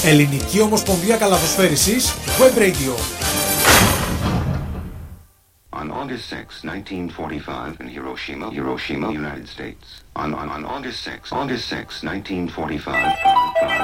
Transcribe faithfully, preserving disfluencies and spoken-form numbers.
Ελληνική Ομοσπονδία Καλαθοσφαίρισης, Web Radio. On August sixth, nineteen forty-five, in Hiroshima, Hiroshima, United States. On, on, on August sixth, August sixth, nineteen forty-five.